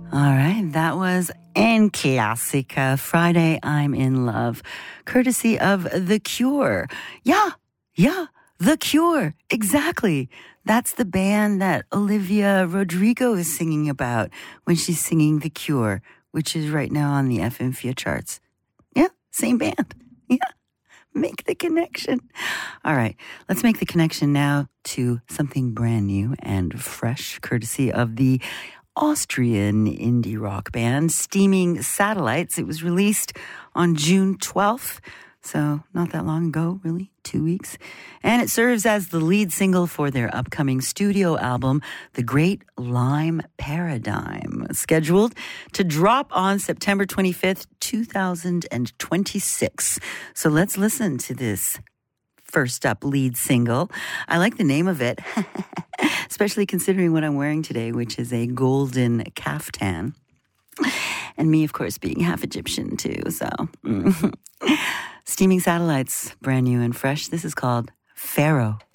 All right, that was En Classica, Friday I'm in Love, courtesy of The Cure. Yeah, The Cure, exactly. That's the band that Olivia Rodrigo is singing about when she's singing The Cure, which is right now on the FM4 charts. Yeah, same band. Yeah, make the connection. All right, let's make the connection now to something brand new and fresh, courtesy of the Austrian indie rock band Steaming Satellites. It was released on June 12th, so not that long ago, really, 2 weeks. And it serves as the lead single for their upcoming studio album, The Great Lime Paradigm, scheduled to drop on September 25th, 2026. So let's listen to this first up lead single. I like the name of it, especially considering what I'm wearing today, which is a golden caftan. And me, of course, being half Egyptian too. So, Steaming Satellites, brand new and fresh. This is called Pharaoh.